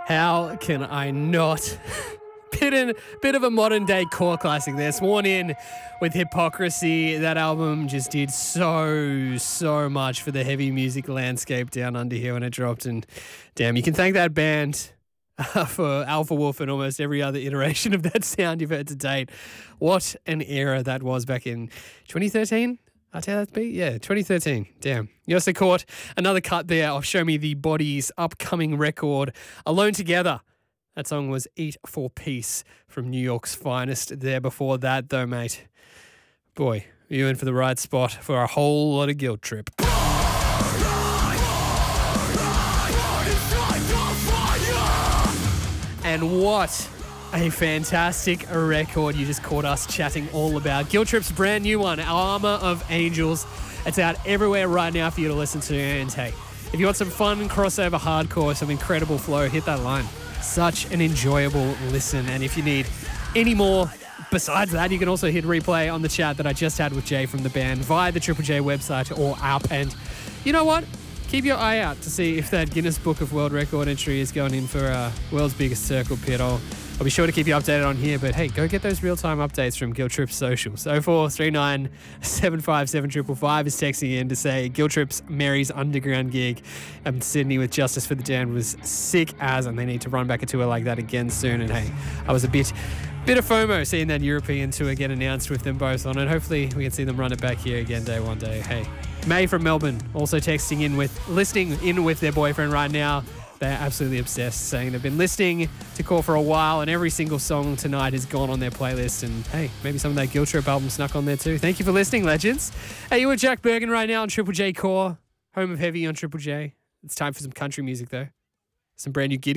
How can I not? Bit of a modern day core classic there. Sworn In with Hypocrisy. That album just did so much for the heavy music landscape down under here when it dropped. And damn, you can thank that band for Alpha Wolf and almost every other iteration of that sound you've heard to date. What an era that was back in 2013. I'll tell that be? Yeah, 2013. Damn. You also caught another cut there of Show Me the Body's upcoming record, Alone Together. That song was Eat for Peace from New York's finest there before that, though, mate. Boy, you in for the right spot for a whole lot of guilt trip. And what a fantastic record you just caught us chatting all about. Guilt Trip's brand new one, Armor of Angels. It's out everywhere right now for you to listen to. And hey, if you want some fun crossover hardcore, some incredible flow, hit that line. Such an enjoyable listen. And if you need any more besides that, you can also hit replay on the chat that I just had with Jay from the band via the Triple J website or app. And you know what? Keep your eye out to see if that Guinness Book of World Record entry is going in for world's biggest circle pit. I'll be sure to keep you updated on here, but hey, go get those real-time updates from Guilt Trip's socials. 0439 757 555 is texting in to say Guilt Trip's Mary's Underground gig in Sydney with Justice for the Damned was sick as, and they need to run back a tour like that again soon. And hey, I was a bit of FOMO seeing that European tour get announced with them both on it. Hopefully we can see them run it back here again one day. Hey, May from Melbourne also listening in with their boyfriend right now. They're absolutely obsessed, saying they've been listening to Core for a while and every single song tonight has gone on their playlist. And hey, maybe some of that Guilt Trip album snuck on there too. Thank you for listening, legends. Hey, you with Jack Bergen right now on Triple J Core, home of heavy on Triple J. It's time for some country music though. Some brand new Giddy.